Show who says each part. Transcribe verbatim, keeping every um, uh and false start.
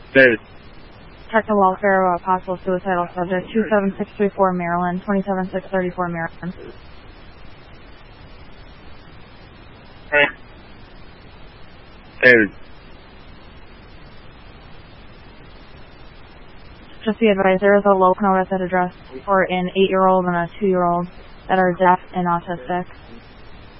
Speaker 1: David.
Speaker 2: Check the welfare of a possible suicidal subject, two seven six three four Maryland, twenty-seven six thirty-four Maryland.
Speaker 1: Hey. David.
Speaker 2: Just be advised, there is a local notice at address for an eight-year-old and a two-year-old that are deaf and autistic.